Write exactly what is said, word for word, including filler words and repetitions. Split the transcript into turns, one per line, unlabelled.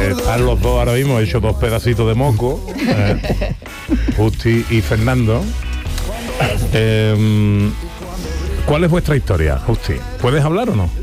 Eh, están los dos ahora mismo hechos dos pedacitos de moco, eh, Justi y Fernando. Eh, ¿Cuál es vuestra historia, Justi? ¿Puedes hablar o no?